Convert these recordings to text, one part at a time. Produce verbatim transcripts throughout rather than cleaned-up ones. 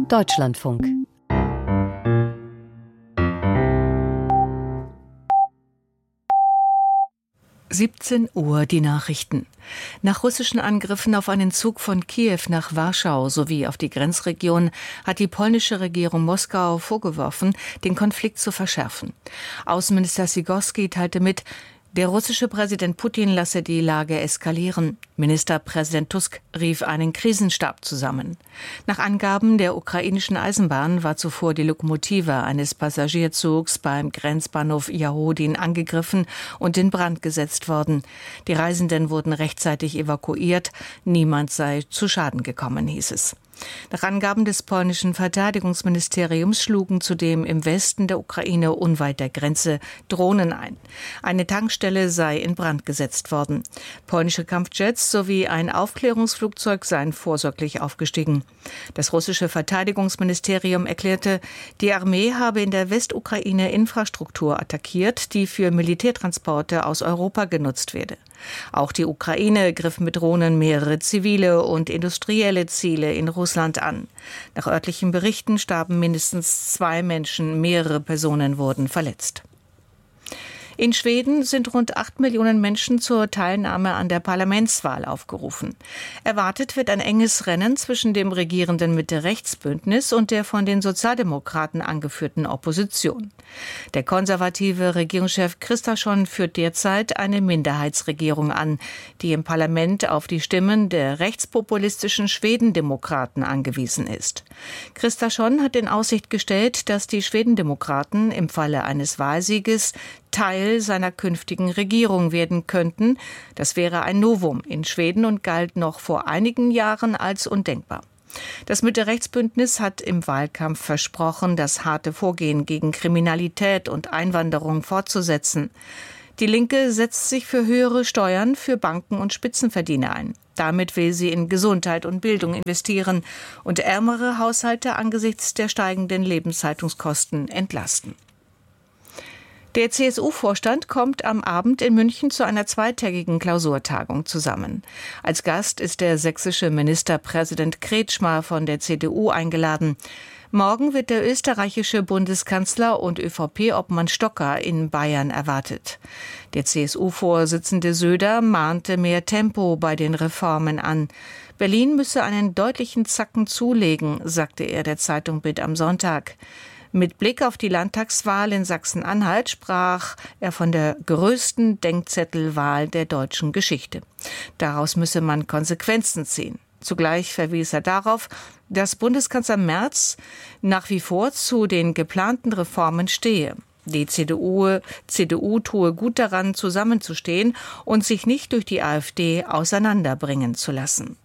Deutschlandfunk. siebzehn Uhr die Nachrichten. Nach russischen Angriffen auf einen Zug von Kiew nach Warschau sowie auf die Grenzregion hat die polnische Regierung Moskau vorgeworfen, den Konflikt zu verschärfen. Außenminister Sikorski teilte mit, der russische Präsident Putin lasse die Lage eskalieren. Ministerpräsident Tusk rief einen Krisenstab zusammen. Nach Angaben der ukrainischen Eisenbahn war zuvor die Lokomotive eines Passagierzugs beim Grenzbahnhof Jahodin angegriffen und in Brand gesetzt worden. Die Reisenden wurden rechtzeitig evakuiert. Niemand sei zu Schaden gekommen, hieß es. Nach Angaben des polnischen Verteidigungsministeriums schlugen zudem im Westen der Ukraine unweit der Grenze Drohnen ein. Eine Tankstelle sei in Brand gesetzt worden. Polnische Kampfjets sowie ein Aufklärungsflugzeug seien vorsorglich aufgestiegen. Das russische Verteidigungsministerium erklärte, die Armee habe in der Westukraine Infrastruktur attackiert, die für Militärtransporte aus Europa genutzt werde. Auch die Ukraine griff mit Drohnen mehrere zivile und industrielle Ziele in Russland an. Nach örtlichen Berichten starben mindestens zwei Menschen, mehrere Personen wurden verletzt. In Schweden sind rund acht Millionen Menschen zur Teilnahme an der Parlamentswahl aufgerufen. Erwartet wird ein enges Rennen zwischen dem regierenden Mitte-Rechts-Bündnis und der von den Sozialdemokraten angeführten Opposition. Der konservative Regierungschef Kristersson führt derzeit eine Minderheitsregierung an, die im Parlament auf die Stimmen der rechtspopulistischen Schwedendemokraten angewiesen ist. Kristersson hat in Aussicht gestellt, dass die Schwedendemokraten im Falle eines Wahlsieges Teil seiner künftigen Regierung werden könnten. Das wäre ein Novum in Schweden und galt noch vor einigen Jahren als undenkbar. Das Mitte-Rechts-Bündnis hat im Wahlkampf versprochen, das harte Vorgehen gegen Kriminalität und Einwanderung fortzusetzen. Die Linke setzt sich für höhere Steuern für Banken und Spitzenverdiener ein. Damit will sie in Gesundheit und Bildung investieren und ärmere Haushalte angesichts der steigenden Lebenshaltungskosten entlasten. Der C S U-Vorstand kommt am Abend in München zu einer zweitägigen Klausurtagung zusammen. Als Gast ist der sächsische Ministerpräsident Kretschmer von der C D U eingeladen. Morgen wird der österreichische Bundeskanzler und ÖVP-Obmann Stocker in Bayern erwartet. Der C S U-Vorsitzende Söder mahnte mehr Tempo bei den Reformen an. Berlin müsse einen deutlichen Zacken zulegen, sagte er der Zeitung Bild am Sonntag. Mit Blick auf die Landtagswahl in Sachsen-Anhalt sprach er von der größten Denkzettelwahl der deutschen Geschichte. Daraus müsse man Konsequenzen ziehen. Zugleich verwies er darauf, dass Bundeskanzler Merz nach wie vor zu den geplanten Reformen stehe. Die C D U, C D U tue gut daran, zusammenzustehen und sich nicht durch die AfD auseinanderbringen zu lassen.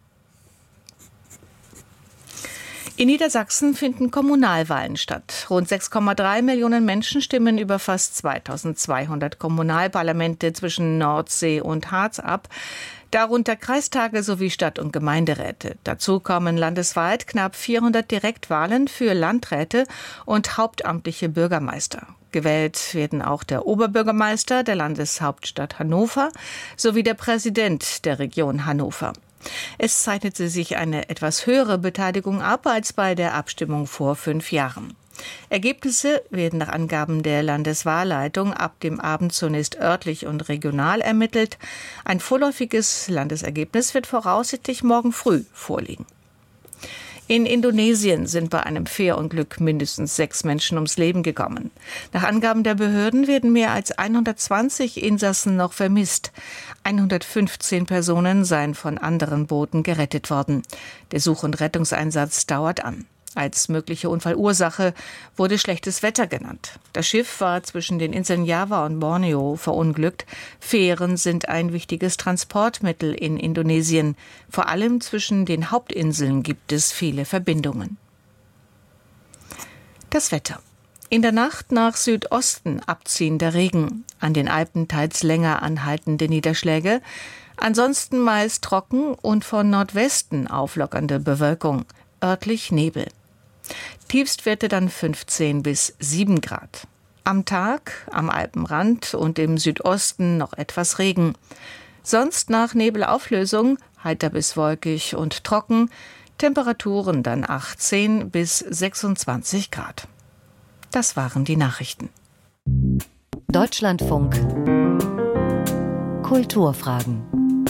In Niedersachsen finden Kommunalwahlen statt. Rund sechs Komma drei Millionen Menschen stimmen über fast zweitausendzweihundert Kommunalparlamente zwischen Nordsee und Harz ab, darunter Kreistage sowie Stadt- und Gemeinderäte. Dazu kommen landesweit knapp vierhundert Direktwahlen für Landräte und hauptamtliche Bürgermeister. Gewählt werden auch der Oberbürgermeister der Landeshauptstadt Hannover sowie der Präsident der Region Hannover. Es zeichnete sich eine etwas höhere Beteiligung ab als bei der Abstimmung vor fünf Jahren. Ergebnisse werden nach Angaben der Landeswahlleitung ab dem Abend zunächst örtlich und regional ermittelt. Ein vorläufiges Landesergebnis wird voraussichtlich morgen früh vorliegen. In Indonesien sind bei einem Fährunglück mindestens sechs Menschen ums Leben gekommen. Nach Angaben der Behörden werden mehr als hundertzwanzig Insassen noch vermisst. hundertfünfzehn Personen seien von anderen Booten gerettet worden. Der Such- und Rettungseinsatz dauert an. Als mögliche Unfallursache wurde schlechtes Wetter genannt. Das Schiff war zwischen den Inseln Java und Borneo verunglückt. Fähren sind ein wichtiges Transportmittel in Indonesien. Vor allem zwischen den Hauptinseln gibt es viele Verbindungen. Das Wetter. In der Nacht nach Südosten abziehender Regen. An den Alpen teils länger anhaltende Niederschläge. Ansonsten meist trocken und von Nordwesten auflockernde Bewölkung. Örtlich Nebel. Tiefstwerte dann fünfzehn bis sieben Grad. Am Tag am Alpenrand und im Südosten noch etwas Regen. Sonst nach Nebelauflösung heiter bis wolkig und trocken. Temperaturen dann achtzehn bis sechsundzwanzig Grad. Das waren die Nachrichten. Deutschlandfunk Kulturfragen.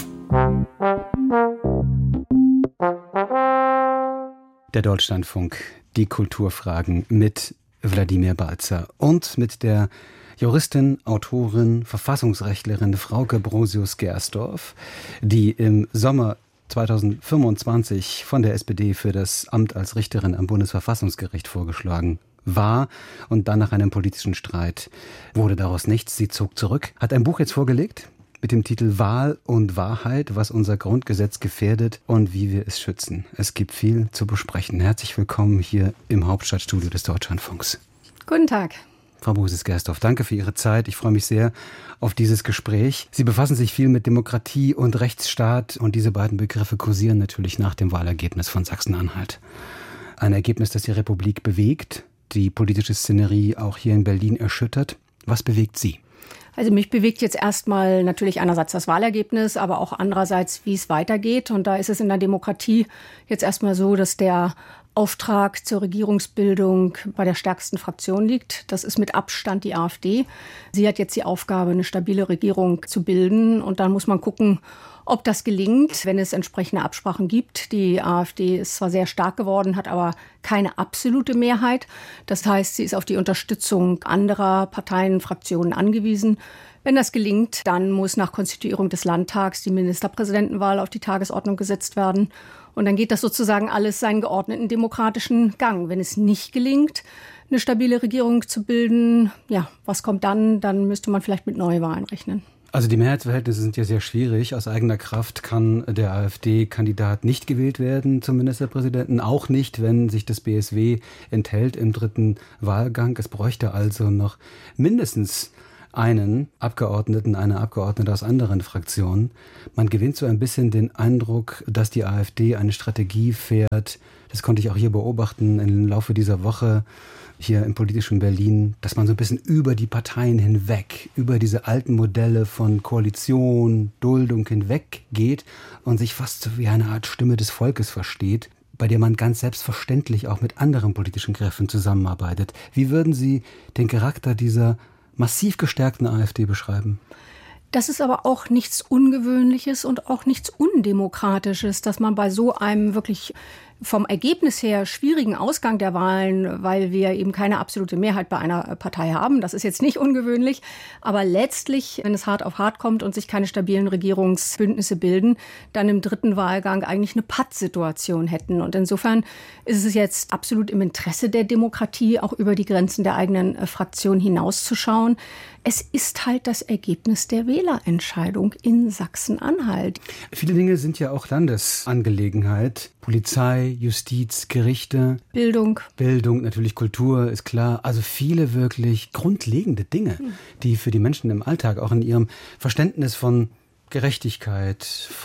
Der Deutschlandfunk, die Kulturfragen mit Wladimir Balzer und mit der Juristin, Autorin, Verfassungsrechtlerin Frauke Brosius-Gersdorf, die im Sommer zweitausendfünfundzwanzig von der S P D für das Amt als Richterin am Bundesverfassungsgericht vorgeschlagen war und dann nach einem politischen Streit wurde daraus nichts. Sie zog zurück, hat ein Buch jetzt vorgelegt mit dem Titel Wahl und Wahrheit, was unser Grundgesetz gefährdet und wie wir es schützen. Es gibt viel zu besprechen. Herzlich willkommen hier im Hauptstadtstudio des Deutschlandfunks. Guten Tag. Frau Brosius-Gersdorf, danke für Ihre Zeit. Ich freue mich sehr auf dieses Gespräch. Sie befassen sich viel mit Demokratie und Rechtsstaat und diese beiden Begriffe kursieren natürlich nach dem Wahlergebnis von Sachsen-Anhalt. Ein Ergebnis, das die Republik bewegt, die politische Szenerie auch hier in Berlin erschüttert. Was bewegt Sie? Also mich bewegt jetzt erstmal natürlich einerseits das Wahlergebnis, aber auch andererseits, wie es weitergeht. Und da ist es in der Demokratie jetzt erstmal so, dass der Auftrag zur Regierungsbildung bei der stärksten Fraktion liegt. Das ist mit Abstand die AfD. Sie hat jetzt die Aufgabe, eine stabile Regierung zu bilden. Und dann muss man gucken, ob das gelingt, wenn es entsprechende Absprachen gibt. Die AfD ist zwar sehr stark geworden, hat aber keine absolute Mehrheit. Das heißt, sie ist auf die Unterstützung anderer Parteien, Fraktionen angewiesen. Wenn das gelingt, dann muss nach Konstituierung des Landtags die Ministerpräsidentenwahl auf die Tagesordnung gesetzt werden. Und dann geht das sozusagen alles seinen geordneten demokratischen Gang. Wenn es nicht gelingt, eine stabile Regierung zu bilden, ja, was kommt dann? Dann müsste man vielleicht mit Neuwahlen rechnen. Also die Mehrheitsverhältnisse sind ja sehr schwierig. Aus eigener Kraft kann der AfD-Kandidat nicht gewählt werden zum Ministerpräsidenten. Auch nicht, wenn sich das B S W enthält im dritten Wahlgang. Es bräuchte also noch mindestens einen Abgeordneten, eine Abgeordnete aus anderen Fraktionen. Man gewinnt so ein bisschen den Eindruck, dass die AfD eine Strategie fährt. Das konnte ich auch hier beobachten im Laufe dieser Woche hier im politischen Berlin, dass man so ein bisschen über die Parteien hinweg, über diese alten Modelle von Koalition, Duldung hinweg geht und sich fast so wie eine Art Stimme des Volkes versteht, bei der man ganz selbstverständlich auch mit anderen politischen Kräften zusammenarbeitet. Wie würden Sie den Charakter dieser massiv gestärkten AfD beschreiben? Das ist aber auch nichts Ungewöhnliches und auch nichts Undemokratisches, dass man bei so einem wirklich vom Ergebnis her schwierigen Ausgang der Wahlen, weil wir eben keine absolute Mehrheit bei einer Partei haben. Das ist jetzt nicht ungewöhnlich. Aber letztlich, wenn es hart auf hart kommt und sich keine stabilen Regierungsbündnisse bilden, dann im dritten Wahlgang eigentlich eine Pattsituation hätten. Und insofern ist es jetzt absolut im Interesse der Demokratie, auch über die Grenzen der eigenen Fraktion hinauszuschauen. Es ist halt das Ergebnis der Wählerentscheidung in Sachsen-Anhalt. Viele Dinge sind ja auch Landesangelegenheit. Polizei, Justiz, Gerichte. Bildung. Bildung, natürlich Kultur, ist klar. Also viele wirklich grundlegende Dinge, die für die Menschen im Alltag, auch in ihrem Verständnis von Gerechtigkeit,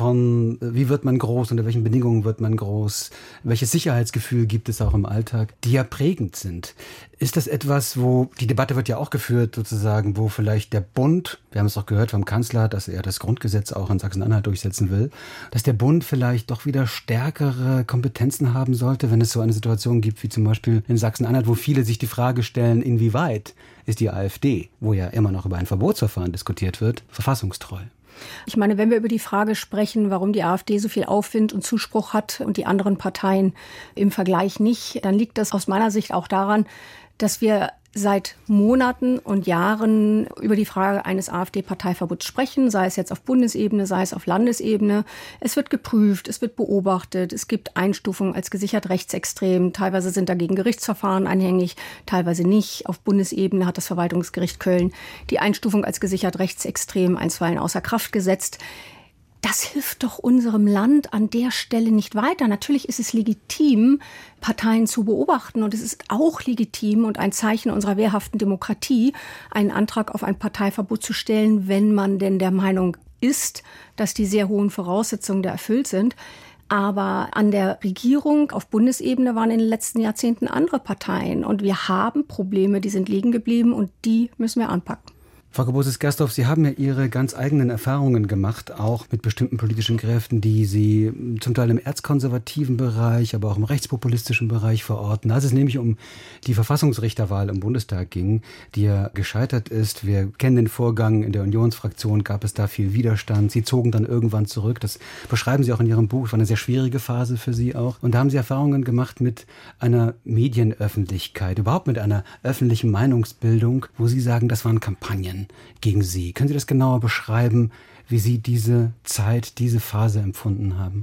von wie wird man groß, unter welchen Bedingungen wird man groß, welches Sicherheitsgefühl gibt es auch im Alltag, die ja prägend sind. Ist das etwas, wo, die Debatte wird ja auch geführt sozusagen, wo vielleicht der Bund, wir haben es auch gehört vom Kanzler, dass er das Grundgesetz auch in Sachsen-Anhalt durchsetzen will, dass der Bund vielleicht doch wieder stärkere Kompetenzen haben sollte, wenn es so eine Situation gibt wie zum Beispiel in Sachsen-Anhalt, wo viele sich die Frage stellen, inwieweit ist die AfD, wo ja immer noch über ein Verbotsverfahren diskutiert wird, verfassungstreu? Ich meine, wenn wir über die Frage sprechen, warum die AfD so viel Aufwind und Zuspruch hat und die anderen Parteien im Vergleich nicht, dann liegt das aus meiner Sicht auch daran, dass wir seit Monaten und Jahren über die Frage eines AfD-Parteiverbots sprechen, sei es jetzt auf Bundesebene, sei es auf Landesebene. Es wird geprüft, es wird beobachtet, es gibt Einstufungen als gesichert rechtsextrem. Teilweise sind dagegen Gerichtsverfahren anhängig, teilweise nicht. Auf Bundesebene hat das Verwaltungsgericht Köln die Einstufung als gesichert rechtsextrem einstweilen außer Kraft gesetzt. Das hilft doch unserem Land an der Stelle nicht weiter. Natürlich ist es legitim, Parteien zu beobachten. Und es ist auch legitim und ein Zeichen unserer wehrhaften Demokratie, einen Antrag auf ein Parteiverbot zu stellen, wenn man denn der Meinung ist, dass die sehr hohen Voraussetzungen da erfüllt sind. Aber an der Regierung auf Bundesebene waren in den letzten Jahrzehnten andere Parteien. Und wir haben Probleme, die sind liegen geblieben und die müssen wir anpacken. Frau Gebausis-Gersdorf, Sie haben ja Ihre ganz eigenen Erfahrungen gemacht, auch mit bestimmten politischen Kräften, die Sie zum Teil im erzkonservativen Bereich, aber auch im rechtspopulistischen Bereich verorten. Als es nämlich um die Verfassungsrichterwahl im Bundestag ging, die ja gescheitert ist. Wir kennen den Vorgang, in der Unionsfraktion gab es da viel Widerstand. Sie zogen dann irgendwann zurück. Das beschreiben Sie auch in Ihrem Buch. Es war eine sehr schwierige Phase für Sie auch. Und da haben Sie Erfahrungen gemacht mit einer Medienöffentlichkeit, überhaupt mit einer öffentlichen Meinungsbildung, wo Sie sagen, das waren Kampagnen gegen Sie. Können Sie das genauer beschreiben, wie Sie diese Zeit, diese Phase empfunden haben?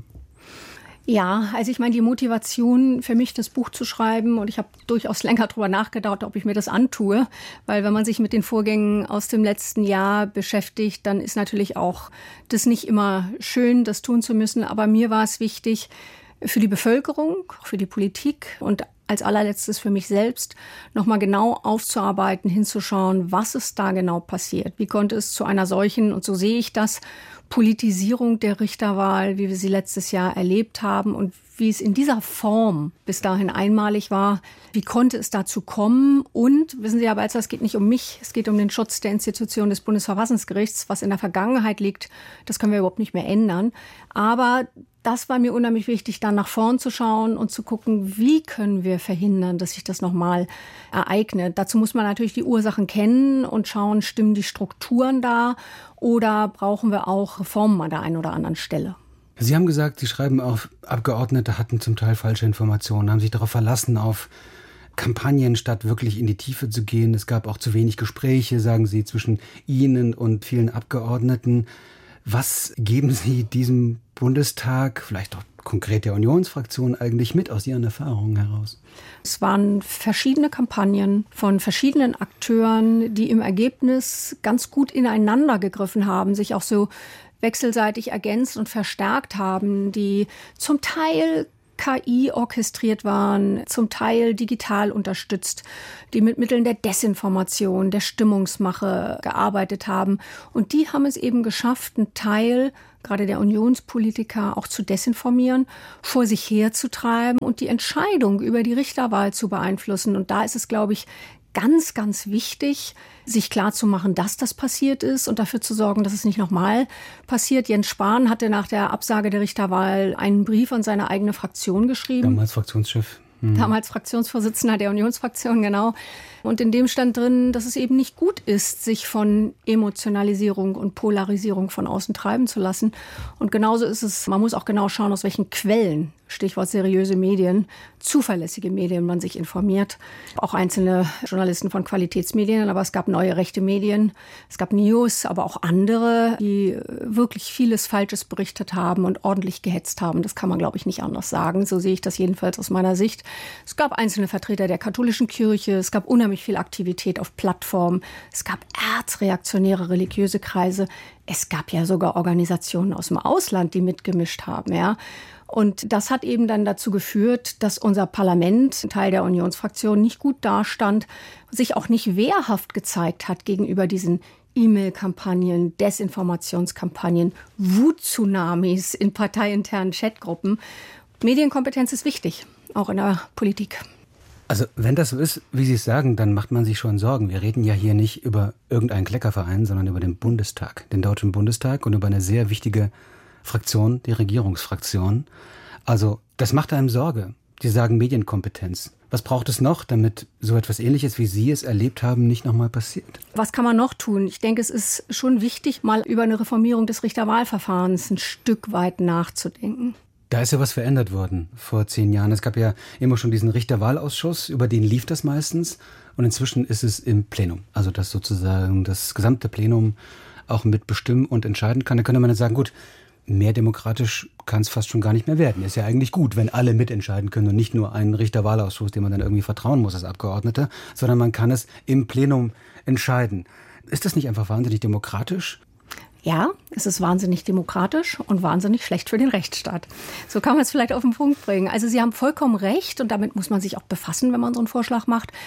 Ja, also ich meine, die Motivation für mich, das Buch zu schreiben, und ich habe durchaus länger darüber nachgedacht, ob ich mir das antue, weil wenn man sich mit den Vorgängen aus dem letzten Jahr beschäftigt, dann ist natürlich auch das nicht immer schön, das tun zu müssen. Aber mir war es wichtig, für die Bevölkerung, für die Politik und als allerletztes für mich selbst, nochmal genau aufzuarbeiten, hinzuschauen, was ist da genau passiert. Wie konnte es zu einer solchen, und so sehe ich das, Politisierung der Richterwahl, wie wir sie letztes Jahr erlebt haben und wie es in dieser Form bis dahin einmalig war, wie konnte es dazu kommen? Und, wissen Sie aber, also es geht nicht um mich, es geht um den Schutz der Institution des Bundesverfassungsgerichts, was in der Vergangenheit liegt, das können wir überhaupt nicht mehr ändern. Aber das war mir unheimlich wichtig, dann nach vorn zu schauen und zu gucken, wie können wir verhindern, dass sich das nochmal ereignet. Dazu muss man natürlich die Ursachen kennen und schauen, stimmen die Strukturen da oder brauchen wir auch Reformen an der einen oder anderen Stelle. Sie haben gesagt, Sie schreiben auch, Abgeordnete hatten zum Teil falsche Informationen, haben sich darauf verlassen, auf Kampagnen, statt wirklich in die Tiefe zu gehen. Es gab auch zu wenig Gespräche, sagen Sie, zwischen Ihnen und vielen Abgeordneten. Was geben Sie diesem Bundestag, vielleicht auch konkret der Unionsfraktion, eigentlich mit aus Ihren Erfahrungen heraus? Es waren verschiedene Kampagnen von verschiedenen Akteuren, die im Ergebnis ganz gut ineinander gegriffen haben, sich auch so wechselseitig ergänzt und verstärkt haben, die zum Teil K I orchestriert waren, zum Teil digital unterstützt, die mit Mitteln der Desinformation, der Stimmungsmache gearbeitet haben. Und die haben es eben geschafft, einen Teil gerade der Unionspolitiker auch zu desinformieren, vor sich herzutreiben und die Entscheidung über die Richterwahl zu beeinflussen. Und da ist es, glaube ich, ganz, ganz wichtig, sich klarzumachen, dass das passiert ist und dafür zu sorgen, dass es nicht nochmal passiert. Jens Spahn hatte nach der Absage der Richterwahl einen Brief an seine eigene Fraktion geschrieben. Damals Fraktionschef. Hm. Damals Fraktionsvorsitzender der Unionsfraktion, genau. Und in dem stand drin, dass es eben nicht gut ist, sich von Emotionalisierung und Polarisierung von außen treiben zu lassen. Und genauso ist es, man muss auch genau schauen, aus welchen Quellen, Stichwort seriöse Medien, zuverlässige Medien, man sich informiert. Auch einzelne Journalisten von Qualitätsmedien, aber es gab neue rechte Medien, es gab News, aber auch andere, die wirklich vieles Falsches berichtet haben und ordentlich gehetzt haben. Das kann man, glaube ich, nicht anders sagen. So sehe ich das jedenfalls aus meiner Sicht. Es gab einzelne Vertreter der katholischen Kirche, es gab unheimlich viel Aktivität auf Plattformen, es gab erzreaktionäre religiöse Kreise, es gab ja sogar Organisationen aus dem Ausland, die mitgemischt haben, ja. Und das hat eben dann dazu geführt, dass unser Parlament, ein Teil der Unionsfraktion, nicht gut dastand, sich auch nicht wehrhaft gezeigt hat gegenüber diesen E-Mail-Kampagnen, Desinformationskampagnen, Wut-Tsunamis in parteiinternen Chatgruppen. Medienkompetenz ist wichtig, auch in der Politik. Also wenn das so ist, wie Sie es sagen, dann macht man sich schon Sorgen. Wir reden ja hier nicht über irgendeinen Kleckerverein, sondern über den Bundestag, den Deutschen Bundestag und über eine sehr wichtige Fraktion, die Regierungsfraktion. Also das macht einem Sorge. Sie sagen Medienkompetenz. Was braucht es noch, damit so etwas Ähnliches, wie Sie es erlebt haben, nicht nochmal passiert? Was kann man noch tun? Ich denke, es ist schon wichtig, mal über eine Reformierung des Richterwahlverfahrens ein Stück weit nachzudenken. Da ist ja was verändert worden vor zehn Jahren. Es gab ja immer schon diesen Richterwahlausschuss, über den lief das meistens. Und inzwischen ist es im Plenum. Also dass sozusagen das gesamte Plenum auch mitbestimmen und entscheiden kann. Da könnte man jetzt sagen, gut, mehr demokratisch kann es fast schon gar nicht mehr werden. Ist ja eigentlich gut, wenn alle mitentscheiden können und nicht nur einen Richterwahlausschuss, dem man dann irgendwie vertrauen muss als Abgeordneter, sondern man kann es im Plenum entscheiden. Ist das nicht einfach wahnsinnig demokratisch? Ja, es ist wahnsinnig demokratisch und wahnsinnig schlecht für den Rechtsstaat. So kann man es vielleicht auf den Punkt bringen. Also Sie haben vollkommen recht und damit muss man sich auch befassen, wenn man so einen Vorschlag macht.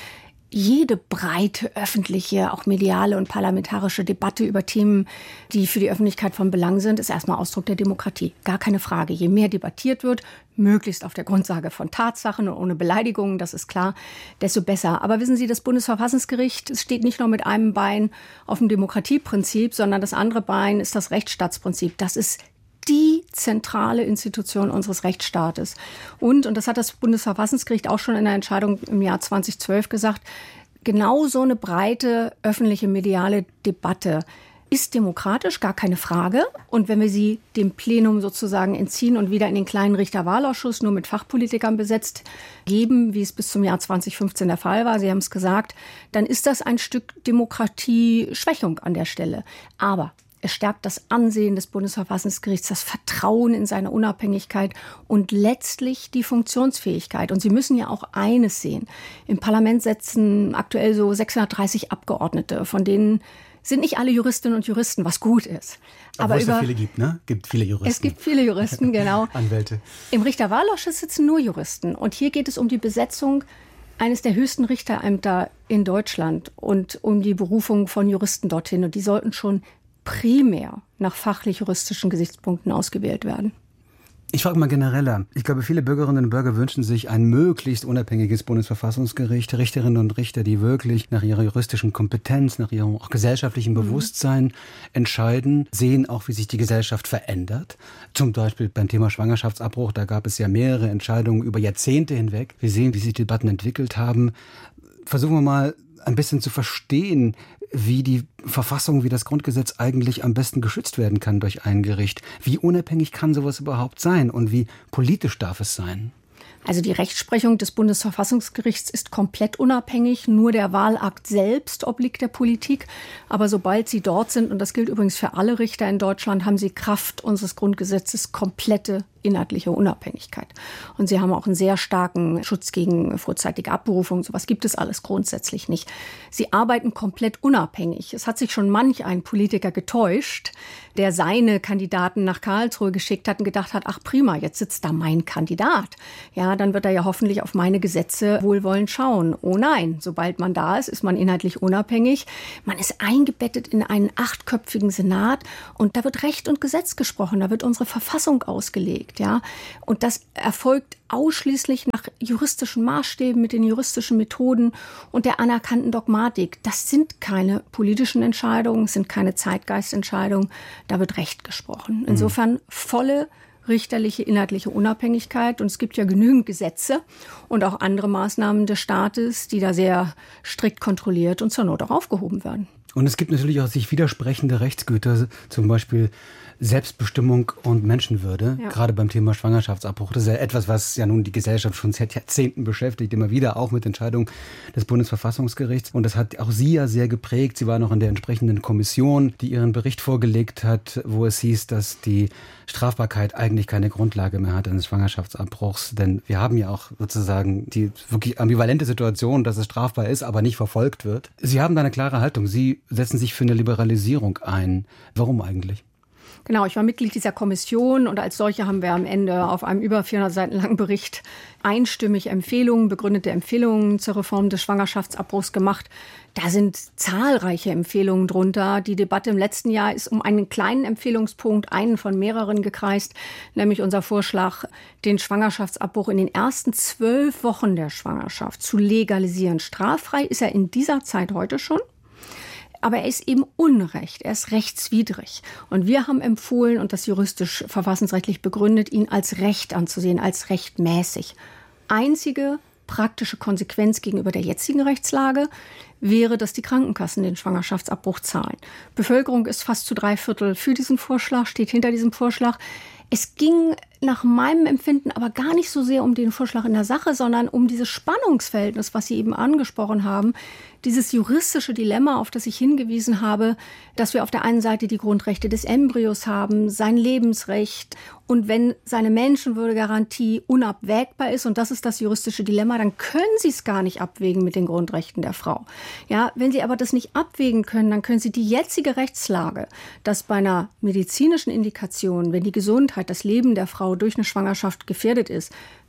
jede breite öffentliche, auch mediale und parlamentarische Debatte über Themen, die für die Öffentlichkeit von Belang sind, ist erstmal Ausdruck der Demokratie. Gar keine Frage. Je mehr debattiert wird, möglichst auf der Grundlage von Tatsachen und ohne Beleidigungen, das ist klar, desto besser. Aber wissen Sie, das Bundesverfassungsgericht steht nicht nur mit einem Bein auf dem Demokratieprinzip, sondern das andere Bein ist das Rechtsstaatsprinzip. Das ist die zentrale Institution unseres Rechtsstaates. Und, und das hat das Bundesverfassungsgericht auch schon in der Entscheidung im Jahr zweitausendzwölf gesagt, genau so eine breite öffentliche mediale Debatte ist demokratisch, gar keine Frage. Und wenn wir sie dem Plenum sozusagen entziehen und wieder in den kleinen Richterwahlausschuss nur mit Fachpolitikern besetzt geben, wie es bis zum Jahr zweitausendfünfzehn der Fall war, Sie haben es gesagt, dann ist das ein Stück Demokratieschwächung an der Stelle. Aber es stärkt das Ansehen des Bundesverfassungsgerichts, das Vertrauen in seine Unabhängigkeit und letztlich die Funktionsfähigkeit. Und Sie müssen ja auch eines sehen. Im Parlament sitzen aktuell so sechshundertdreißig Abgeordnete, von denen sind nicht alle Juristinnen und Juristen, was gut ist. Aber es über, viele gibt, ne? Gibt viele Juristen. Es gibt viele Juristen, genau. Anwälte. Im Richterwahlausschuss sitzen nur Juristen. Und hier geht es um die Besetzung eines der höchsten Richterämter in Deutschland und um die Berufung von Juristen dorthin. Und die sollten schon primär nach fachlich-juristischen Gesichtspunkten ausgewählt werden. Ich frage mal genereller. Ich glaube, viele Bürgerinnen und Bürger wünschen sich ein möglichst unabhängiges Bundesverfassungsgericht, Richterinnen und Richter, die wirklich nach ihrer juristischen Kompetenz, nach ihrem auch gesellschaftlichen Bewusstsein mhm. entscheiden, sehen auch, wie sich die Gesellschaft verändert. Zum Beispiel beim Thema Schwangerschaftsabbruch, da gab es ja mehrere Entscheidungen über Jahrzehnte hinweg. Wir sehen, wie sich die Debatten entwickelt haben. Versuchen wir mal ein bisschen zu verstehen, wie die Verfassung, wie das Grundgesetz eigentlich am besten geschützt werden kann durch ein Gericht. Wie unabhängig kann sowas überhaupt sein und wie politisch darf es sein? Also die Rechtsprechung des Bundesverfassungsgerichts ist komplett unabhängig. Nur der Wahlakt selbst obliegt der Politik. Aber sobald sie dort sind, und das gilt übrigens für alle Richter in Deutschland, haben sie Kraft unseres Grundgesetzes komplette inhaltliche Unabhängigkeit. Und sie haben auch einen sehr starken Schutz gegen vorzeitige Abberufung. Sowas gibt es alles grundsätzlich nicht. Sie arbeiten komplett unabhängig. Es hat sich schon manch ein Politiker getäuscht, der seine Kandidaten nach Karlsruhe geschickt hat und gedacht hat, ach prima, jetzt sitzt da mein Kandidat. Ja, dann wird er ja hoffentlich auf meine Gesetze wohlwollend schauen. Oh nein, sobald man da ist, ist man inhaltlich unabhängig. Man ist eingebettet in einen achtköpfigen Senat und da wird Recht und Gesetz gesprochen, da wird unsere Verfassung ausgelegt. Ja, und das erfolgt ausschließlich nach juristischen Maßstäben, mit den juristischen Methoden und der anerkannten Dogmatik. Das sind keine politischen Entscheidungen, es sind keine Zeitgeistentscheidungen, da wird Recht gesprochen. Insofern volle richterliche, inhaltliche Unabhängigkeit. Und es gibt ja genügend Gesetze und auch andere Maßnahmen des Staates, die da sehr strikt kontrolliert und zur Not auch aufgehoben werden. Und es gibt natürlich auch sich widersprechende Rechtsgüter, zum Beispiel Selbstbestimmung und Menschenwürde, ja. Gerade beim Thema Schwangerschaftsabbruch. Das ist ja etwas, was ja nun die Gesellschaft schon seit Jahrzehnten beschäftigt, immer wieder auch mit Entscheidungen des Bundesverfassungsgerichts. Und das hat auch Sie ja sehr geprägt. Sie war noch in der entsprechenden Kommission, die ihren Bericht vorgelegt hat, wo es hieß, dass die Strafbarkeit eigentlich keine Grundlage mehr hat eines Schwangerschaftsabbruchs. Denn wir haben ja auch sozusagen die wirklich ambivalente Situation, dass es strafbar ist, aber nicht verfolgt wird. Sie haben da eine klare Haltung. Sie setzen sich für eine Liberalisierung ein. Warum eigentlich? Genau, ich war Mitglied dieser Kommission und als solche haben wir am Ende auf einem über vierhundert Seiten langen Bericht einstimmig Empfehlungen, begründete Empfehlungen zur Reform des Schwangerschaftsabbruchs gemacht. Da sind zahlreiche Empfehlungen drunter. Die Debatte im letzten Jahr ist um einen kleinen Empfehlungspunkt, einen von mehreren gekreist, nämlich unser Vorschlag, den Schwangerschaftsabbruch in den ersten zwölf Wochen der Schwangerschaft zu legalisieren. Straffrei ist er in dieser Zeit heute schon. Aber er ist eben Unrecht, er ist rechtswidrig. Und wir haben empfohlen und das juristisch verfassungsrechtlich begründet, ihn als Recht anzusehen, als rechtmäßig. Einzige praktische Konsequenz gegenüber der jetzigen Rechtslage wäre, dass die Krankenkassen den Schwangerschaftsabbruch zahlen. Bevölkerung ist fast zu drei Viertel für diesen Vorschlag, steht hinter diesem Vorschlag. Es ging nach meinem Empfinden aber gar nicht so sehr um den Vorschlag in der Sache, sondern um dieses Spannungsverhältnis, was Sie eben angesprochen haben, dieses juristische Dilemma, auf das ich hingewiesen habe, dass wir auf der einen Seite die Grundrechte des Embryos haben, sein Lebensrecht und wenn seine Menschenwürdegarantie unabwägbar ist, und das ist das juristische Dilemma, dann können Sie es gar nicht abwägen mit den Grundrechten der Frau. Ja, wenn Sie aber das nicht abwägen können, dann können Sie die jetzige Rechtslage, dass bei einer medizinischen Indikation, wenn die Gesundheit, das Leben der Frau durch eine Schwangerschaft gefährdet ist,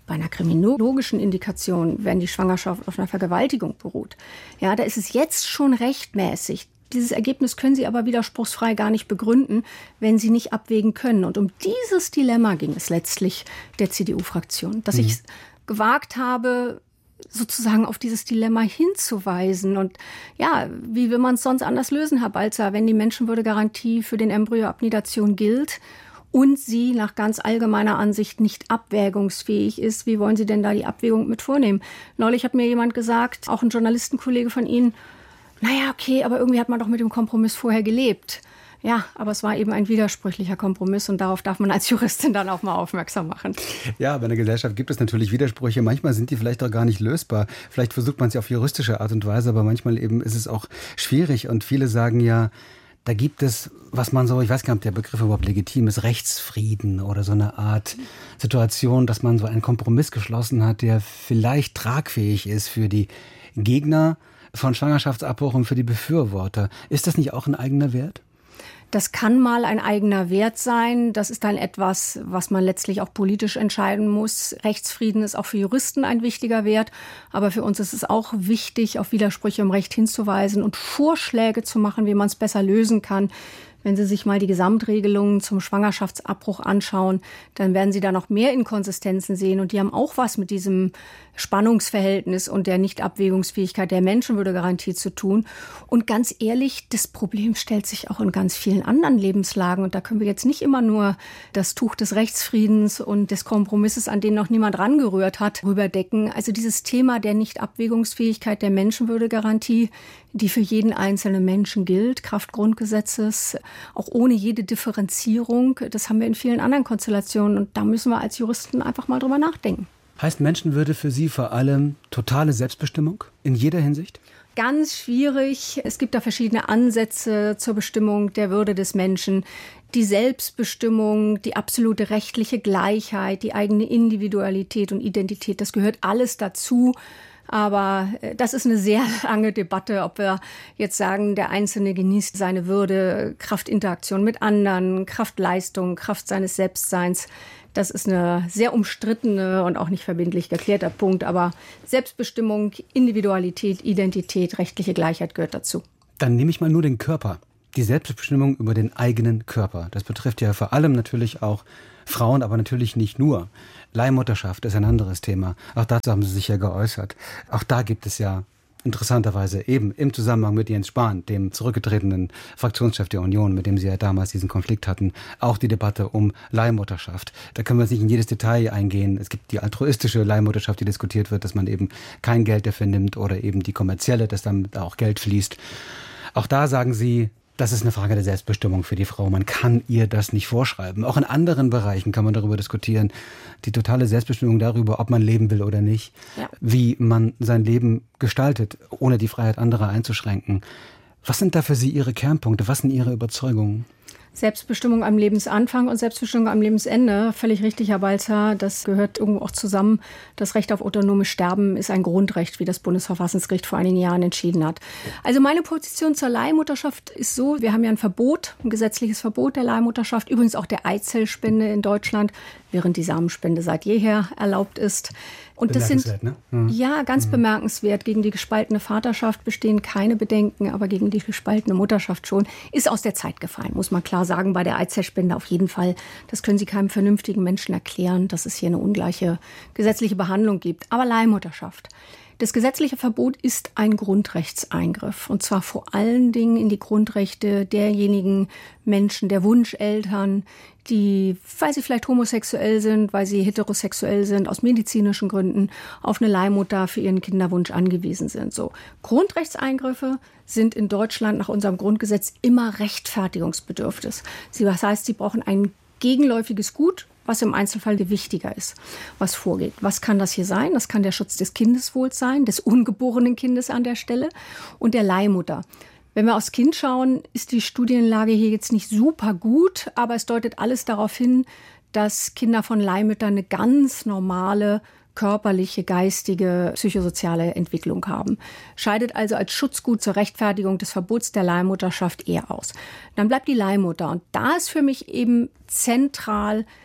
bei einer kriminologischen Indikation, wenn die Schwangerschaft auf einer Vergewaltigung beruht, ja, da ist es jetzt schon rechtmäßig. Dieses Ergebnis können Sie aber widerspruchsfrei gar nicht begründen, wenn Sie nicht abwägen können. Und um dieses Dilemma ging es letztlich der C D U-Fraktion, dass mhm. ich gewagt habe, sozusagen auf dieses Dilemma hinzuweisen. Und ja, wie will man es sonst anders lösen, Herr Balzer, wenn die Menschenwürdegarantie für den Embryoabnidation gilt und sie nach ganz allgemeiner Ansicht nicht abwägungsfähig ist? Wie wollen Sie denn da die Abwägung mit vornehmen? Neulich hat mir jemand gesagt, auch ein Journalistenkollege von Ihnen, naja, okay, aber irgendwie hat man doch mit dem Kompromiss vorher gelebt. Ja, aber es war eben ein widersprüchlicher Kompromiss und darauf darf man als Juristin dann auch mal aufmerksam machen. Ja, bei einer Gesellschaft gibt es natürlich Widersprüche. Manchmal sind die vielleicht auch gar nicht lösbar. Vielleicht versucht man es ja auf juristische Art und Weise, aber manchmal eben ist es auch schwierig. Und viele sagen ja, da gibt es, was man so, ich weiß gar nicht, ob der Begriff überhaupt legitim ist, Rechtsfrieden oder so eine Art Situation, dass man so einen Kompromiss geschlossen hat, der vielleicht tragfähig ist für die Gegner von Schwangerschaftsabbruch und für die Befürworter. Ist das nicht auch ein eigener Wert? Das kann mal ein eigener Wert sein. Das ist dann etwas, was man letztlich auch politisch entscheiden muss. Rechtsfrieden ist auch für Juristen ein wichtiger Wert. Aber für uns ist es auch wichtig, auf Widersprüche im Recht hinzuweisen und Vorschläge zu machen, wie man es besser lösen kann. Wenn Sie sich mal die Gesamtregelungen zum Schwangerschaftsabbruch anschauen, dann werden Sie da noch mehr Inkonsistenzen sehen. Und die haben auch was mit diesem Spannungsverhältnis und der Nichtabwägungsfähigkeit der Menschenwürdegarantie zu tun. Und ganz ehrlich, das Problem stellt sich auch in ganz vielen anderen Lebenslagen. Und da können wir jetzt nicht immer nur das Tuch des Rechtsfriedens und des Kompromisses, an den noch niemand rangerührt hat, rüberdecken. Also dieses Thema der Nichtabwägungsfähigkeit der Menschenwürdegarantie, die für jeden einzelnen Menschen gilt, Kraft Grundgesetzes, auch ohne jede Differenzierung. Das haben wir in vielen anderen Konstellationen und da müssen wir als Juristen einfach mal drüber nachdenken. Heißt Menschenwürde für Sie vor allem totale Selbstbestimmung in jeder Hinsicht? Ganz schwierig. Es gibt da verschiedene Ansätze zur Bestimmung der Würde des Menschen. Die Selbstbestimmung, die absolute rechtliche Gleichheit, die eigene Individualität und Identität, das gehört alles dazu. Aber das ist eine sehr lange Debatte, ob wir jetzt sagen, der Einzelne genießt seine Würde, Kraft Interaktion mit anderen, Kraft Leistung, Kraft seines Selbstseins. Das ist eine sehr umstrittene und auch nicht verbindlich geklärter Punkt. Aber Selbstbestimmung, Individualität, Identität, rechtliche Gleichheit gehört dazu. Dann nehme ich mal nur den Körper. Die Selbstbestimmung über den eigenen Körper. Das betrifft ja vor allem natürlich auch Frauen, aber natürlich nicht nur. Leihmutterschaft ist ein anderes Thema. Auch dazu haben Sie sich ja geäußert. Auch da gibt es ja interessanterweise eben im Zusammenhang mit Jens Spahn, dem zurückgetretenen Fraktionschef der Union, mit dem Sie ja damals diesen Konflikt hatten, auch die Debatte um Leihmutterschaft. Da können wir jetzt nicht in jedes Detail eingehen. Es gibt die altruistische Leihmutterschaft, die diskutiert wird, dass man eben kein Geld dafür nimmt, oder eben die kommerzielle, dass damit auch Geld fließt. Auch da sagen Sie, das ist eine Frage der Selbstbestimmung für die Frau. Man kann ihr das nicht vorschreiben. Auch in anderen Bereichen kann man darüber diskutieren. Die totale Selbstbestimmung darüber, ob man leben will oder nicht. Ja. Wie man sein Leben gestaltet, ohne die Freiheit anderer einzuschränken. Was sind da für Sie Ihre Kernpunkte? Was sind Ihre Überzeugungen? Selbstbestimmung am Lebensanfang und Selbstbestimmung am Lebensende. Völlig richtig, Herr Balzer. Das gehört irgendwo auch zusammen. Das Recht auf autonomes Sterben ist ein Grundrecht, wie das Bundesverfassungsgericht vor einigen Jahren entschieden hat. Also meine Position zur Leihmutterschaft ist so, wir haben ja ein Verbot, ein gesetzliches Verbot der Leihmutterschaft, übrigens auch der Eizellspende in Deutschland, während die Samenspende seit jeher erlaubt ist. Und das sind, ne? mhm. ja, ganz mhm. bemerkenswert. Gegen die gespaltene Vaterschaft bestehen keine Bedenken, aber gegen die gespaltene Mutterschaft schon. Ist aus der Zeit gefallen, muss man klar sagen, bei der Eizellspende auf jeden Fall. Das können Sie keinem vernünftigen Menschen erklären, dass es hier eine ungleiche gesetzliche Behandlung gibt. Aber Leihmutterschaft. Das gesetzliche Verbot ist ein Grundrechtseingriff, und zwar vor allen Dingen in die Grundrechte derjenigen Menschen, der Wunscheltern, die, weil sie vielleicht homosexuell sind, weil sie heterosexuell sind, aus medizinischen Gründen auf eine Leihmutter für ihren Kinderwunsch angewiesen sind. So, Grundrechtseingriffe sind in Deutschland nach unserem Grundgesetz immer rechtfertigungsbedürftig. Das heißt, sie brauchen ein gegenläufiges Gut, was im Einzelfall gewichtiger ist, was vorgeht. Was kann das hier sein? Das kann der Schutz des Kindeswohls sein, des ungeborenen Kindes an der Stelle und der Leihmutter. Wenn wir aufs Kind schauen, ist die Studienlage hier jetzt nicht super gut, aber es deutet alles darauf hin, dass Kinder von Leihmüttern eine ganz normale körperliche, geistige, psychosoziale Entwicklung haben. Scheidet also als Schutzgut zur Rechtfertigung des Verbots der Leihmutterschaft eher aus. Dann bleibt die Leihmutter und da ist für mich eben zentral,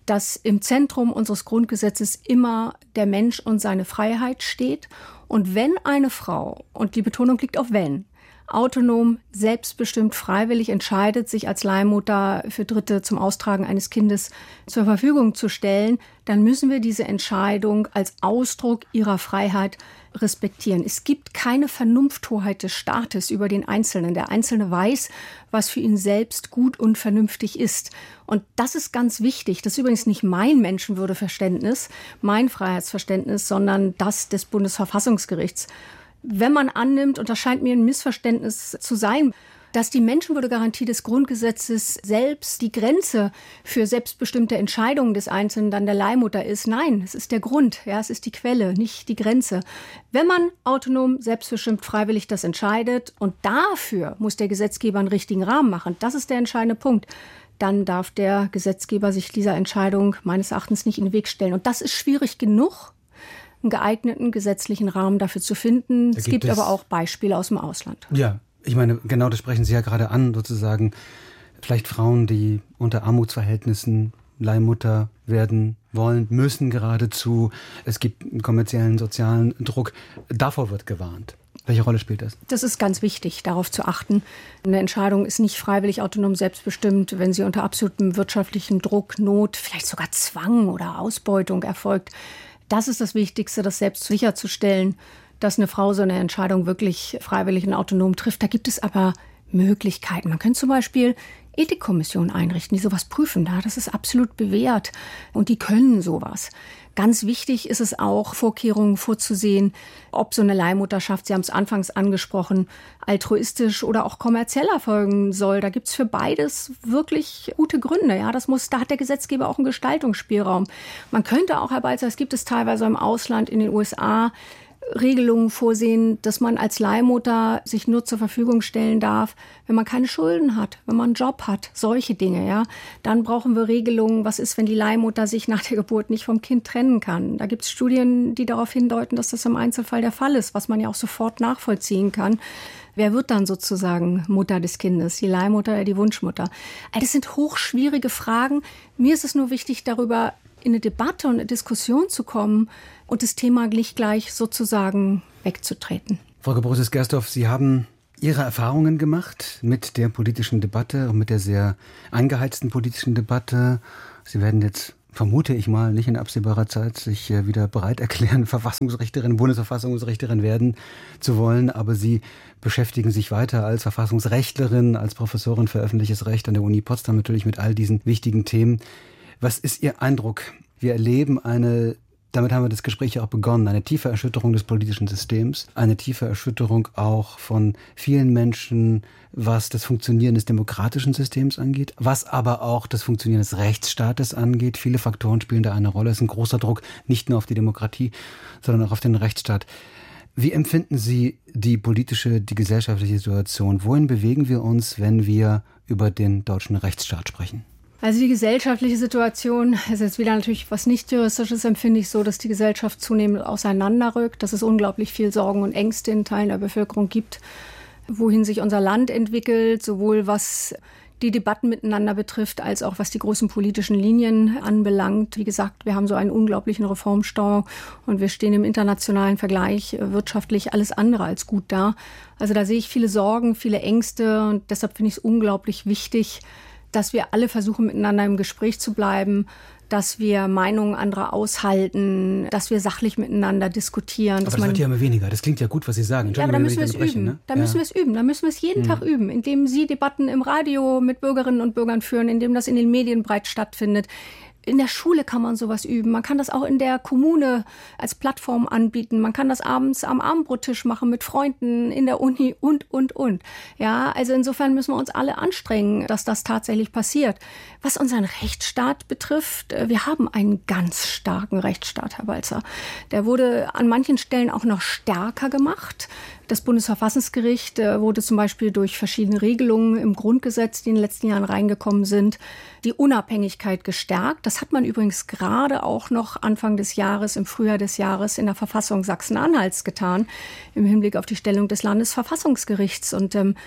dass im Zentrum unseres Grundgesetzes immer der Mensch und seine Freiheit steht. Und wenn eine Frau, und die Betonung liegt auf wenn, autonom, selbstbestimmt, freiwillig entscheidet, sich als Leihmutter für Dritte zum Austragen eines Kindes zur Verfügung zu stellen, dann müssen wir diese Entscheidung als Ausdruck ihrer Freiheit respektieren. Es gibt keine Vernunfthoheit des Staates über den Einzelnen. Der Einzelne weiß, was für ihn selbst gut und vernünftig ist. Und das ist ganz wichtig. Das ist übrigens nicht mein Menschenwürdeverständnis, mein Freiheitsverständnis, sondern das des Bundesverfassungsgerichts. Wenn man annimmt, und das scheint mir ein Missverständnis zu sein, dass die Menschenwürdegarantie des Grundgesetzes selbst die Grenze für selbstbestimmte Entscheidungen des Einzelnen dann der Leihmutter ist. Nein, es ist der Grund, ja, es ist die Quelle, nicht die Grenze. Wenn man autonom, selbstbestimmt, freiwillig das entscheidet, und dafür muss der Gesetzgeber einen richtigen Rahmen machen, das ist der entscheidende Punkt, dann darf der Gesetzgeber sich dieser Entscheidung meines Erachtens nicht in den Weg stellen. Und das ist schwierig genug, einen geeigneten gesetzlichen Rahmen dafür zu finden. Es gibt, gibt aber auch Beispiele aus dem Ausland. Ja, ich meine, genau das sprechen Sie ja gerade an, sozusagen. Vielleicht Frauen, die unter Armutsverhältnissen Leihmutter werden wollen, müssen geradezu. Es gibt einen kommerziellen, sozialen Druck. Davor wird gewarnt. Welche Rolle spielt das? Das ist ganz wichtig, darauf zu achten. Eine Entscheidung ist nicht freiwillig, autonom, selbstbestimmt, wenn sie unter absolutem wirtschaftlichen Druck, Not, vielleicht sogar Zwang oder Ausbeutung erfolgt. Das ist das Wichtigste, das selbst sicherzustellen, dass eine Frau so eine Entscheidung wirklich freiwillig und autonom trifft. Da gibt es aber Möglichkeiten. Man könnte zum Beispiel Ethikkommissionen einrichten, die sowas prüfen. Da, das ist absolut bewährt und die können sowas. Ganz wichtig ist es auch, Vorkehrungen vorzusehen, ob so eine Leihmutterschaft, Sie haben es anfangs angesprochen, altruistisch oder auch kommerziell erfolgen soll. Da gibt es für beides wirklich gute Gründe. Ja, das muss, da hat der Gesetzgeber auch einen Gestaltungsspielraum. Man könnte auch, Herr Balzer, es gibt es teilweise im Ausland, in den U S A, Regelungen vorsehen, dass man als Leihmutter sich nur zur Verfügung stellen darf, wenn man keine Schulden hat, wenn man einen Job hat, solche Dinge, ja. Dann brauchen wir Regelungen, was ist, wenn die Leihmutter sich nach der Geburt nicht vom Kind trennen kann. Da gibt es Studien, die darauf hindeuten, dass das im Einzelfall der Fall ist, was man ja auch sofort nachvollziehen kann. Wer wird dann sozusagen Mutter des Kindes? Die Leihmutter oder die Wunschmutter? Das sind hochschwierige Fragen. Mir ist es nur wichtig, darüber in eine Debatte und eine Diskussion zu kommen und das Thema nicht gleich sozusagen wegzutreten. Frau Gebrusses-Gersdorf, Sie haben Ihre Erfahrungen gemacht mit der politischen Debatte und mit der sehr eingeheizten politischen Debatte. Sie werden jetzt, vermute ich mal, nicht in absehbarer Zeit sich wieder bereit erklären, Verfassungsrichterin, Bundesverfassungsrichterin werden zu wollen. Aber Sie beschäftigen sich weiter als Verfassungsrechtlerin, als Professorin für öffentliches Recht an der Uni Potsdam natürlich mit all diesen wichtigen Themen. Was ist Ihr Eindruck? Wir erleben eine, damit haben wir das Gespräch ja auch begonnen, eine tiefe Erschütterung des politischen Systems, eine tiefe Erschütterung auch von vielen Menschen, was das Funktionieren des demokratischen Systems angeht, was aber auch das Funktionieren des Rechtsstaates angeht. Viele Faktoren spielen da eine Rolle. Es ist ein großer Druck, nicht nur auf die Demokratie, sondern auch auf den Rechtsstaat. Wie empfinden Sie die politische, die gesellschaftliche Situation? Wohin bewegen wir uns, wenn wir über den deutschen Rechtsstaat sprechen? Also die gesellschaftliche Situation ist jetzt wieder natürlich was nicht Juristisches, empfinde ich so, dass die Gesellschaft zunehmend auseinanderrückt, dass es unglaublich viel Sorgen und Ängste in Teilen der Bevölkerung gibt, wohin sich unser Land entwickelt, sowohl was die Debatten miteinander betrifft, als auch was die großen politischen Linien anbelangt. Wie gesagt, wir haben so einen unglaublichen Reformstau und wir stehen im internationalen Vergleich wirtschaftlich alles andere als gut da. Also da sehe ich viele Sorgen, viele Ängste und deshalb finde ich es unglaublich wichtig, dass wir alle versuchen, miteinander im Gespräch zu bleiben, dass wir Meinungen anderer aushalten, dass wir sachlich miteinander diskutieren. Aber das wird ja immer weniger. Das klingt ja gut, was Sie sagen. Ja, aber da müssen wir es üben. Ne? Da ja. müssen wir es üben. Da müssen wir es jeden mhm. Tag üben, indem Sie Debatten im Radio mit Bürgerinnen und Bürgern führen, indem das in den Medien breit stattfindet. In der Schule kann man sowas üben. Man kann das auch in der Kommune als Plattform anbieten. Man kann das abends am Abendbrottisch machen mit Freunden in der Uni und, und, und. Ja, also insofern müssen wir uns alle anstrengen, dass das tatsächlich passiert. Was unseren Rechtsstaat betrifft, wir haben einen ganz starken Rechtsstaat, Herr Balzer. Der wurde an manchen Stellen auch noch stärker gemacht. Das Bundesverfassungsgericht wurde zum Beispiel durch verschiedene Regelungen im Grundgesetz, die in den letzten Jahren reingekommen sind, die Unabhängigkeit gestärkt. Das hat man übrigens gerade auch noch Anfang des Jahres, im Frühjahr des Jahres in der Verfassung Sachsen-Anhalts getan, im Hinblick auf die Stellung des Landesverfassungsgerichts. Und ähm,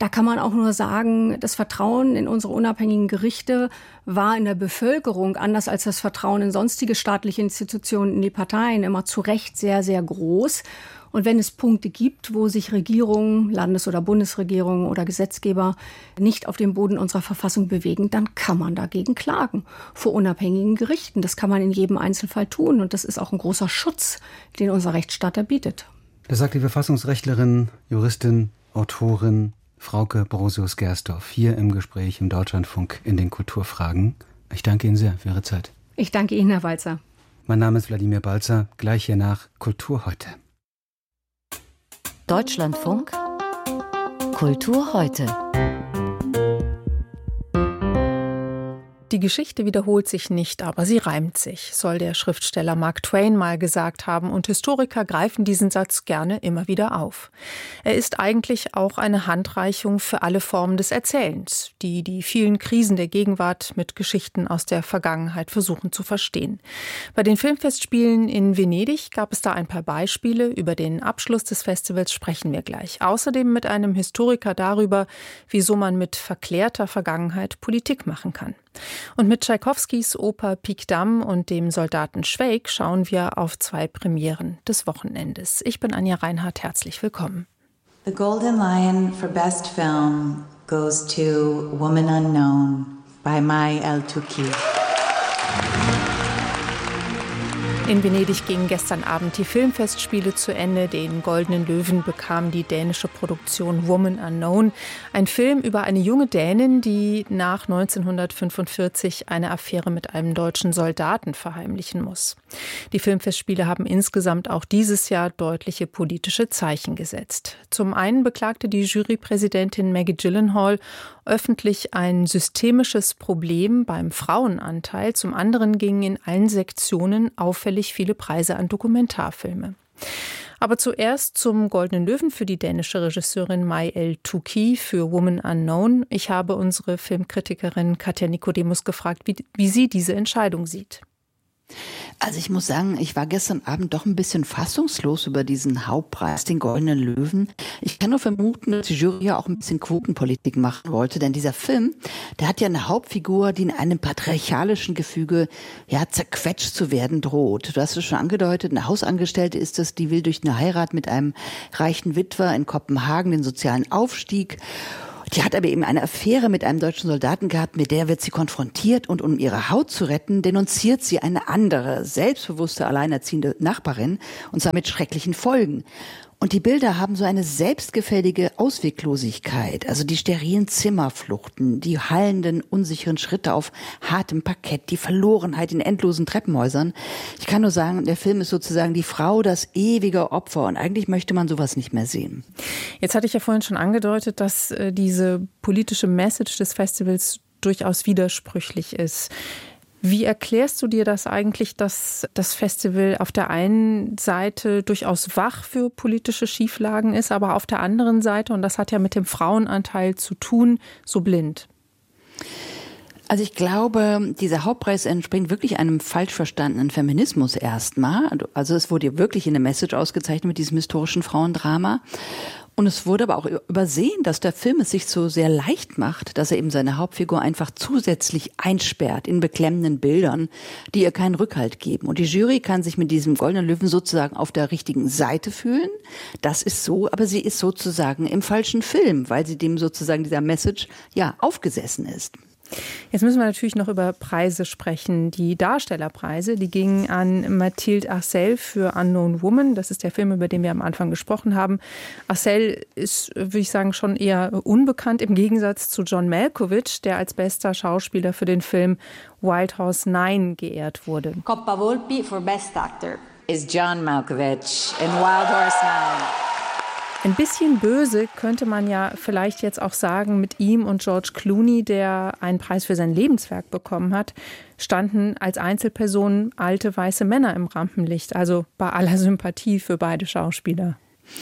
Da kann man auch nur sagen, das Vertrauen in unsere unabhängigen Gerichte war in der Bevölkerung, anders als das Vertrauen in sonstige staatliche Institutionen, in die Parteien, immer zu Recht sehr, sehr groß. Und wenn es Punkte gibt, wo sich Regierungen, Landes- oder Bundesregierungen oder Gesetzgeber nicht auf dem Boden unserer Verfassung bewegen, dann kann man dagegen klagen vor unabhängigen Gerichten. Das kann man in jedem Einzelfall tun. Und das ist auch ein großer Schutz, den unser Rechtsstaat da bietet. Das sagt die Verfassungsrechtlerin, Juristin, Autorin Frauke Brosius-Gersdorf hier im Gespräch im Deutschlandfunk in den Kulturfragen. Ich danke Ihnen sehr für Ihre Zeit. Ich danke Ihnen, Herr Walzer. Mein Name ist Wladimir Balzer. Gleich hier nach Kultur heute. Deutschlandfunk Kultur heute. Die Geschichte wiederholt sich nicht, aber sie reimt sich, soll der Schriftsteller Mark Twain mal gesagt haben, und Historiker greifen diesen Satz gerne immer wieder auf. Er ist eigentlich auch eine Handreichung für alle Formen des Erzählens, die die vielen Krisen der Gegenwart mit Geschichten aus der Vergangenheit versuchen zu verstehen. Bei den Filmfestspielen in Venedig gab es da ein paar Beispiele. Über den Abschluss des Festivals sprechen wir gleich. Außerdem mit einem Historiker darüber, wieso man mit verklärter Vergangenheit Politik machen kann. Und mit Tschaikowskis Oper Pik Dam und dem Soldaten Schweik schauen wir auf zwei Premieren des Wochenendes. Ich bin Anja Reinhardt, herzlich willkommen. The Golden Lion for Best Film goes to Woman Unknown by Mai El-Touki. In Venedig gingen gestern Abend die Filmfestspiele zu Ende. Den Goldenen Löwen bekam die dänische Produktion Woman Unknown. Ein Film über eine junge Dänin, die nach neunzehnhundertfünfundvierzig eine Affäre mit einem deutschen Soldaten verheimlichen muss. Die Filmfestspiele haben insgesamt auch dieses Jahr deutliche politische Zeichen gesetzt. Zum einen beklagte die Jurypräsidentin Maggie Gyllenhaal öffentlich ein systemisches Problem beim Frauenanteil. Zum anderen gingen in allen Sektionen auffällig viele Preise an Dokumentarfilme. Aber zuerst zum Goldenen Löwen für die dänische Regisseurin Mai El-Touki für Woman Unknown. Ich habe unsere Filmkritikerin Katja Nikodemus gefragt, wie, wie sie diese Entscheidung sieht. Also ich muss sagen, ich war gestern Abend doch ein bisschen fassungslos über diesen Hauptpreis, den Goldenen Löwen. Ich kann nur vermuten, dass die Jury ja auch ein bisschen Quotenpolitik machen wollte, denn dieser Film, der hat ja eine Hauptfigur, die in einem patriarchalischen Gefüge ja zerquetscht zu werden droht. Du hast es schon angedeutet, eine Hausangestellte ist es, die will durch eine Heirat mit einem reichen Witwer in Kopenhagen den sozialen Aufstieg. Die hat aber eben eine Affäre mit einem deutschen Soldaten gehabt, mit der wird sie konfrontiert und um ihre Haut zu retten, denunziert sie eine andere, selbstbewusste, alleinerziehende Nachbarin und zwar mit schrecklichen Folgen. Und die Bilder haben so eine selbstgefällige Ausweglosigkeit, also die sterilen Zimmerfluchten, die hallenden, unsicheren Schritte auf hartem Parkett, die Verlorenheit in endlosen Treppenhäusern. Ich kann nur sagen, der Film ist sozusagen die Frau, das ewige Opfer und eigentlich möchte man sowas nicht mehr sehen. Jetzt hatte ich ja vorhin schon angedeutet, dass äh, diese politische Message des Festivals durchaus widersprüchlich ist. Wie erklärst du dir das eigentlich, dass das Festival auf der einen Seite durchaus wach für politische Schieflagen ist, aber auf der anderen Seite, und das hat ja mit dem Frauenanteil zu tun, so blind? Also ich glaube, dieser Hauptpreis entspringt wirklich einem falsch verstandenen Feminismus erstmal. Also es wurde wirklich in der Message ausgezeichnet mit diesem historischen Frauendrama. Und es wurde aber auch übersehen, dass der Film es sich so sehr leicht macht, dass er eben seine Hauptfigur einfach zusätzlich einsperrt in beklemmenden Bildern, die ihr keinen Rückhalt geben. Und die Jury kann sich mit diesem Goldenen Löwen sozusagen auf der richtigen Seite fühlen. Das ist so, aber sie ist sozusagen im falschen Film, weil sie dem sozusagen dieser Message ja aufgesessen ist. Jetzt müssen wir natürlich noch über Preise sprechen. Die Darstellerpreise, die gingen an Mathilde Arcel für Unknown Woman. Das ist der Film, über den wir am Anfang gesprochen haben. Arcel ist, würde ich sagen, schon eher unbekannt im Gegensatz zu John Malkovich, der als bester Schauspieler für den Film Wild Horse Nine geehrt wurde. Coppa Volpi for Best Actor is John Malkovich in Wild Horse Nine. Ein bisschen böse könnte man ja vielleicht jetzt auch sagen, mit ihm und George Clooney, der einen Preis für sein Lebenswerk bekommen hat, standen als Einzelpersonen alte weiße Männer im Rampenlicht. Also bei aller Sympathie für beide Schauspieler.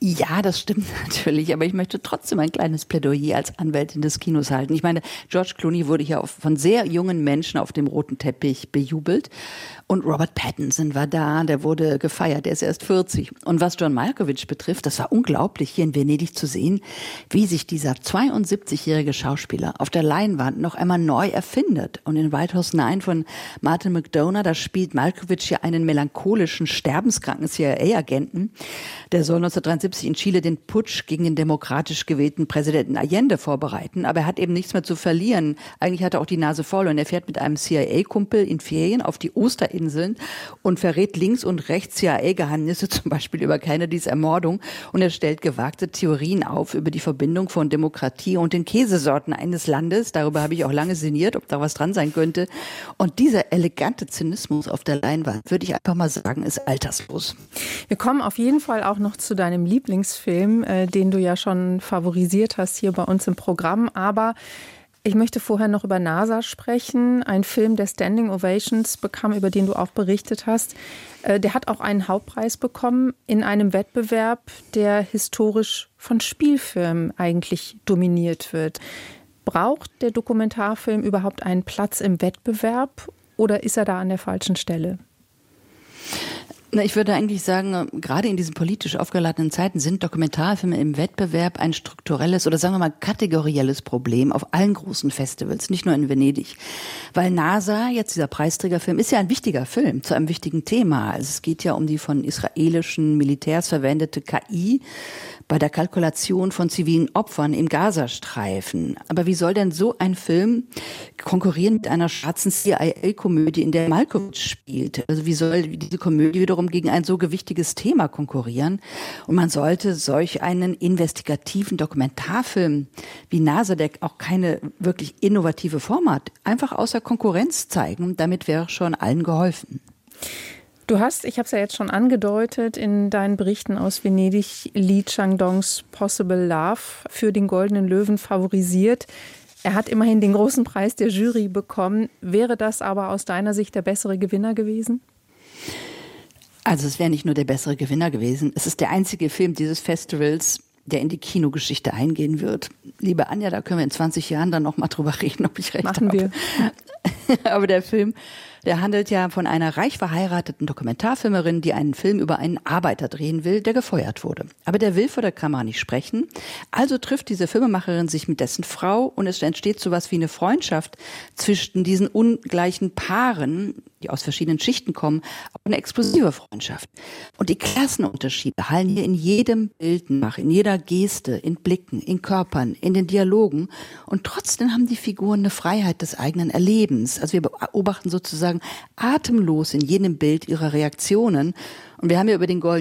Ja, das stimmt natürlich, aber ich möchte trotzdem ein kleines Plädoyer als Anwältin des Kinos halten. Ich meine, George Clooney wurde hier von sehr jungen Menschen auf dem roten Teppich bejubelt und Robert Pattinson war da, der wurde gefeiert, der ist erst vierzig. Und was John Malkovich betrifft, das war unglaublich, hier in Venedig zu sehen, wie sich dieser zweiundsiebzigjährige Schauspieler auf der Leinwand noch einmal neu erfindet. Und in White House Nine von Martin McDonagh, da spielt Malkovich ja einen melancholischen, sterbenskranken C I A-Agenten, der soll neunzehnhundertdreiundsiebzig in Chile den Putsch gegen den demokratisch gewählten Präsidenten Allende vorbereiten. Aber er hat eben nichts mehr zu verlieren. Eigentlich hat er auch die Nase voll und er fährt mit einem C I A-Kumpel in Ferien auf die Osterinseln und verrät links und rechts C I A-Geheimnisse, zum Beispiel über Kennedys Ermordung. Und er stellt gewagte Theorien auf über die Verbindung von Demokratie und den Käsesorten eines Landes. Darüber habe ich auch lange sinniert, ob da was dran sein könnte. Und dieser elegante Zynismus auf der Leinwand, würde ich einfach mal sagen, ist alterslos. Wir kommen auf jeden Fall auch noch zu deinem Lieblingsfilm, äh, den du ja schon favorisiert hast hier bei uns im Programm. Aber ich möchte vorher noch über NASA sprechen. Ein Film, der Standing Ovations bekam, über den du auch berichtet hast. Äh, der hat auch einen Hauptpreis bekommen in einem Wettbewerb, der historisch von Spielfilmen eigentlich dominiert wird. Braucht der Dokumentarfilm überhaupt einen Platz im Wettbewerb oder ist er da an der falschen Stelle? Na, ich würde eigentlich sagen, gerade in diesen politisch aufgeladenen Zeiten sind Dokumentarfilme im Wettbewerb ein strukturelles oder sagen wir mal kategorielles Problem auf allen großen Festivals, nicht nur in Venedig. Weil NASA, jetzt dieser Preisträgerfilm, ist ja ein wichtiger Film zu einem wichtigen Thema. Also es geht ja um die von israelischen Militärs verwendete K I bei der Kalkulation von zivilen Opfern im Gazastreifen. Aber wie soll denn so ein Film konkurrieren mit einer schwarzen C I A-Komödie, in der Malkovich spielt? Also wie soll diese Komödie wiederum gegen ein so gewichtiges Thema konkurrieren? Und man sollte solch einen investigativen Dokumentarfilm wie NASA, der auch keine wirklich innovative Form hat, einfach außer Konkurrenz zeigen. Damit wäre schon allen geholfen. Du hast, ich habe es ja jetzt schon angedeutet, in deinen Berichten aus Venedig Lee Chang-dongs Possible Love für den Goldenen Löwen favorisiert. Er hat immerhin den großen Preis der Jury bekommen. Wäre das aber aus deiner Sicht der bessere Gewinner gewesen? Also es wäre nicht nur der bessere Gewinner gewesen. Es ist der einzige Film dieses Festivals, der in die Kinogeschichte eingehen wird. Liebe Anja, da können wir in zwanzig Jahren dann noch mal drüber reden, ob ich recht habe. Machen wir. Aber der Film, der handelt ja von einer reich verheirateten Dokumentarfilmerin, die einen Film über einen Arbeiter drehen will, der gefeuert wurde. Aber der will vor der Kamera nicht sprechen. Also trifft diese Filmemacherin sich mit dessen Frau und es entsteht sowas wie eine Freundschaft zwischen diesen ungleichen Paaren, die aus verschiedenen Schichten kommen, auch eine explosive Freundschaft. Und die Klassenunterschiede hallen hier in jedem Bild nach, in jeder Geste, in Blicken, in Körpern, in den Dialogen. Und trotzdem haben die Figuren eine Freiheit des eigenen Erlebens. Also wir beobachten sozusagen atemlos in jedem Bild ihre Reaktionen. Und wir haben ja über den Goldenen